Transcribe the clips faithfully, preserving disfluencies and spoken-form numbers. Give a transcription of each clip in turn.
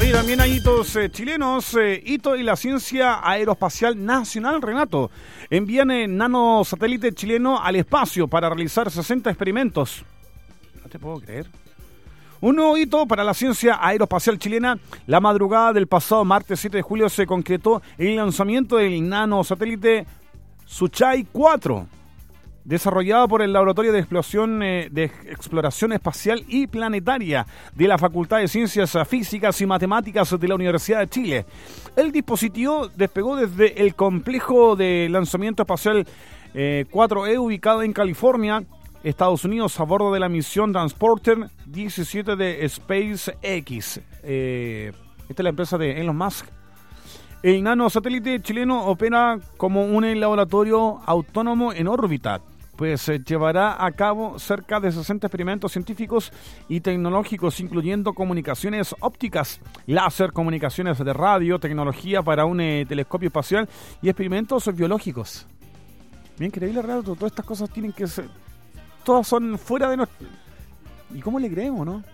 Oye, también hay hitos eh, chilenos, eh, hito y la ciencia aeroespacial nacional, Renato. Envían el nanosatélite chileno al espacio para realizar sesenta experimentos. No te puedo creer. Un nuevo hito para la ciencia aeroespacial chilena. La madrugada del pasado martes siete de julio se concretó el lanzamiento del nanosatélite Suchai cuatro, desarrollado por el Laboratorio de Explosión, eh, de Exploración Espacial y Planetaria de la Facultad de Ciencias Físicas y Matemáticas de la Universidad de Chile. El dispositivo despegó desde el complejo de lanzamiento espacial eh, cuatro E ubicado en California, Estados Unidos, a bordo de la misión Transporter diecisiete de SpaceX. Eh, esta es la empresa de Elon Musk. El nanosatélite chileno opera como un laboratorio autónomo en órbita, pues eh, llevará a cabo cerca de sesenta experimentos científicos y tecnológicos, incluyendo comunicaciones ópticas, láser, comunicaciones de radio, tecnología para un eh, telescopio espacial y experimentos biológicos. Bien increíble, Renato, todas estas cosas tienen que ser... Todas son fuera de nuestro... ¿Y cómo le creemos, no?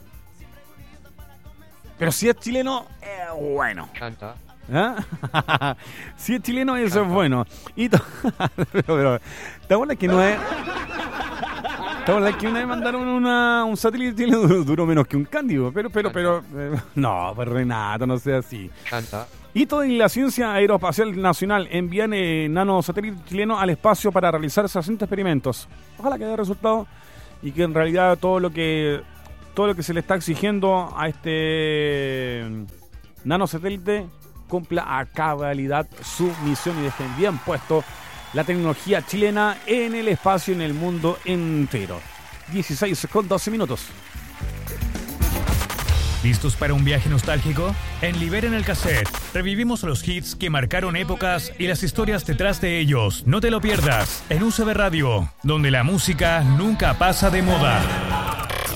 Pero si es chileno, eh, bueno. Canta. ¿Ah? Si es chileno, eso es bueno. Y to... pero, pero, ¿te acuerdas que no es? ¿Te acuerdas que una vez mandaron una, un satélite chileno duró, duró menos que un cándido? Pero, pero, pero, eh, no, pues Renato, no sea así. Canta. Hito en la ciencia aeroespacial nacional. Envían eh, nanosatélite chileno al espacio para realizar sesenta experimentos. Ojalá que dé resultado y que en realidad todo lo que todo lo que se le está exigiendo a este nanosatélite cumpla a cabalidad su misión y dejen bien puesto la tecnología chilena en el espacio y en el mundo entero. dieciséis con doce minutos. ¿Listos para un viaje nostálgico? En Liberen el Cassette revivimos los hits que marcaron épocas y las historias detrás de ellos. No te lo pierdas en U C B Radio, donde la música nunca pasa de moda.